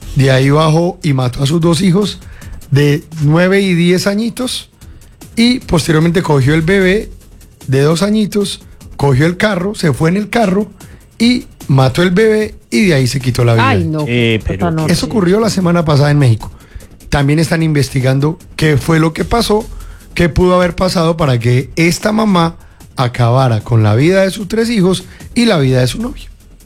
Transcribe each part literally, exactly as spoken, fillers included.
De ahí bajó y mató a sus dos hijos de nueve y diez añitos. Y posteriormente cogió el bebé de dos añitos, cogió el carro, se fue en el carro y mató el bebé y de ahí se quitó la vida. Ay, no. Eh, pero no, Eso ocurrió la semana pasada en México. También están investigando qué fue lo que pasó, qué pudo haber pasado para que esta mamá acabara con la vida de sus tres hijos y la vida de su novio.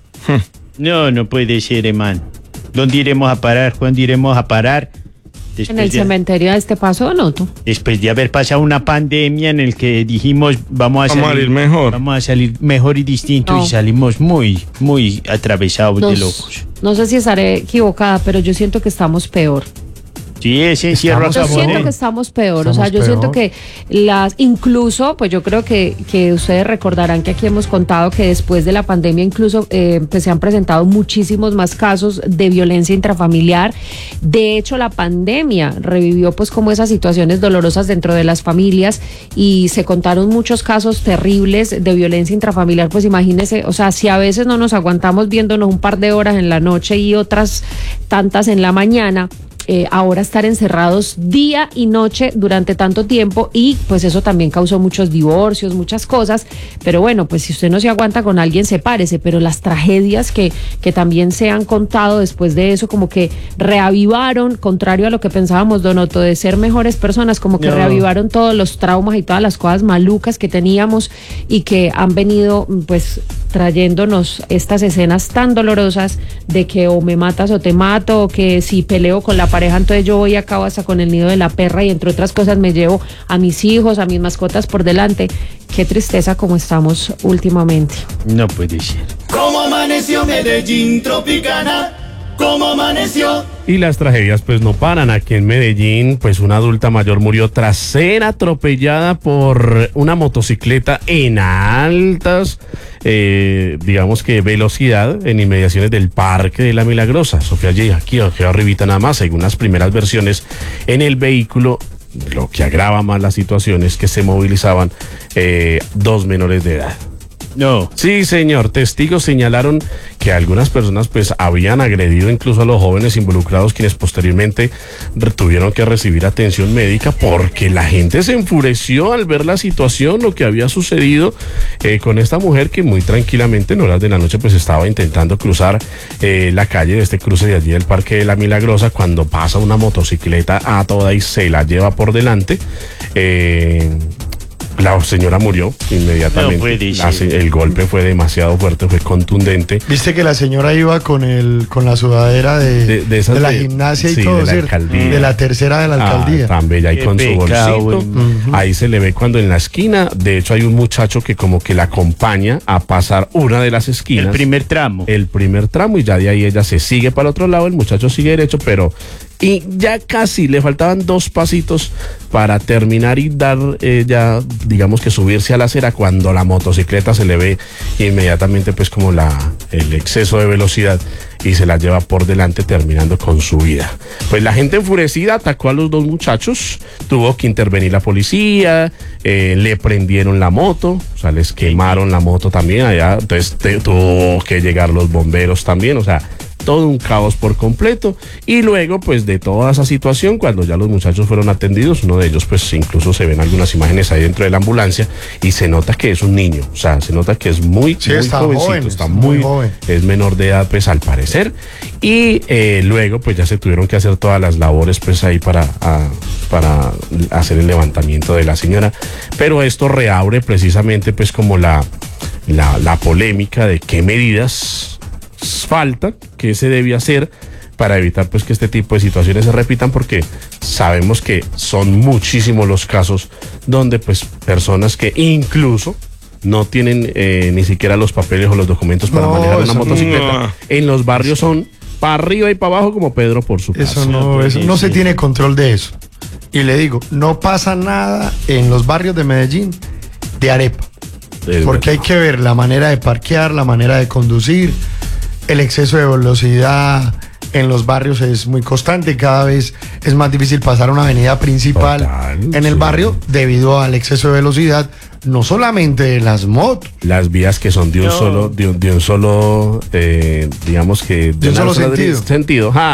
no, no puede ser, hermano. ¿Dónde iremos a parar? ¿Cuándo iremos a parar? Después En el de, cementerio de este paso, ¿no? Tú. después de haber pasado una pandemia en el que dijimos vamos a Vamos a salir salir mejor. Vamos a salir mejor y distinto No. y salimos muy, muy atravesados No, de s- locos. no sé si estaré equivocada, pero yo siento que estamos peor. Sí, ese encierro Estamos Yo acabó. siento que estamos peor, o sea, Estamos yo peor. siento que las, incluso, pues yo creo que, que ustedes recordarán que aquí hemos contado que después de la pandemia incluso eh, pues se han presentado muchísimos más casos de violencia intrafamiliar. De hecho, la pandemia revivió pues como esas situaciones dolorosas dentro de las familias y se contaron muchos casos terribles de violencia intrafamiliar. Pues imagínense, o sea, si a veces no nos aguantamos viéndonos un par de horas en la noche y otras tantas en la mañana, Eh, ahora estar encerrados día y noche durante tanto tiempo y pues eso también causó muchos divorcios, muchas cosas, pero bueno, pues si usted no se aguanta con alguien, sepárese, pero las tragedias que, que también se han contado después de eso como que reavivaron, contrario a lo que pensábamos, Don Otto, de ser mejores personas, como que No. reavivaron todos los traumas y todas las cosas malucas que teníamos y que han venido pues trayéndonos estas escenas tan dolorosas de que o me matas o te mato, o que si peleo con la pareja, entonces yo voy y acabo hasta con el nido de la perra y entre otras cosas me llevo a mis hijos, a mis mascotas por delante. Qué tristeza como estamos últimamente. No puede ser. ¿Cómo amaneció Medellín Tropicana? ¿Cómo amaneció? Y las tragedias pues no paran. Aquí en Medellín pues una adulta mayor murió tras ser atropellada por una motocicleta en altas eh, digamos que velocidad en inmediaciones del Parque de la Milagrosa. Sofía llega aquí, aquí arribita nada más. Según las primeras versiones, en el vehículo, lo que agrava más la situación es que se movilizaban eh, dos menores de edad. No. Sí, señor. Testigos señalaron que algunas personas pues habían agredido incluso a los jóvenes involucrados, quienes posteriormente re- tuvieron que recibir atención médica porque la gente se enfureció al ver la situación, lo que había sucedido eh, con esta mujer que muy tranquilamente en horas de la noche pues estaba intentando cruzar eh, la calle de este cruce de allí del Parque de la Milagrosa, cuando pasa una motocicleta a toda y se la lleva por delante. Eh, La señora murió inmediatamente. No puede La ser. se- el golpe fue demasiado fuerte, fue contundente. Viste que la señora iba con el con la sudadera de, De- de esas de la de- gimnasia y sí, todo, de la ¿cierto? alcaldía. De la tercera de la alcaldía. Ah, tan bella y Qué con su pecado, bolsito. güey. Ahí se le ve cuando en la esquina, de hecho hay un muchacho que como que la acompaña a pasar una de las esquinas. El primer tramo. el primer tramo y ya de ahí ella se sigue para el otro lado, el muchacho sigue derecho, pero y ya casi le faltaban dos pasitos para terminar y dar eh, ya digamos que subirse a la acera, cuando la motocicleta se le ve inmediatamente pues como la el exceso de velocidad y se la lleva por delante, terminando con su vida. Pues la gente enfurecida atacó a los dos muchachos, tuvo que intervenir la policía, eh, le prendieron la moto, o sea, les quemaron la moto también allá, entonces te- tuvo que llegar los bomberos también, o sea, todo un caos por completo. Y luego pues de toda esa situación, cuando ya los muchachos fueron atendidos, uno de ellos pues incluso se ven algunas imágenes ahí dentro de la ambulancia y se nota que es un niño, o sea, se nota que es muy, Sí, muy está jovencito, joven, está es muy, muy joven. es menor de edad pues al parecer. Y eh, luego pues ya se tuvieron que hacer todas las labores pues ahí para, a- para hacer el levantamiento de la señora, pero esto reabre precisamente pues como la, la, la polémica de qué medidas falta, qué se debe hacer para evitar pues que este tipo de situaciones se repitan, porque sabemos que son muchísimos los casos donde pues personas que incluso no tienen eh, ni siquiera los papeles o los documentos para No, manejar una eso motocicleta, no. en los barrios son para arriba y para abajo como Pedro por su casa. Eso no, pues, eso sí, no se sí. tiene control de eso. Y le digo, no pasa nada en los barrios de Medellín de arepa. Es Porque hay verdad. que ver la manera de parquear, la manera de conducir, el exceso de velocidad en los barrios es muy constante, cada vez es más difícil pasar una avenida principal Total, en el sí. barrio debido al exceso de velocidad, no solamente de las motos, Las vías que son de un No. solo, de un, de un solo, eh, digamos que De un una solo sola sentido. sentido. Ja.